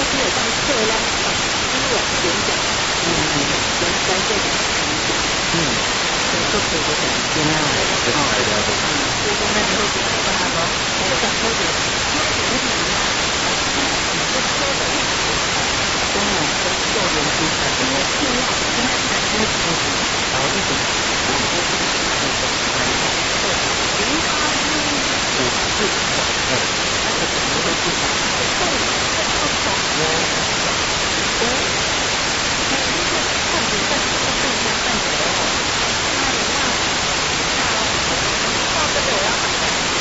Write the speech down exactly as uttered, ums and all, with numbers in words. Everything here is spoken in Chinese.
西有当测量思维演讲，嗯，跟跟这种嗯，都可以的讲，对啊，哦，嗯，所以说那时候就跟他说，我想说点，说点什么呀？就说的，当然跟做研究的，因为重要，跟他谈说自己，然后一种，然后就是那种，对，零八一五四。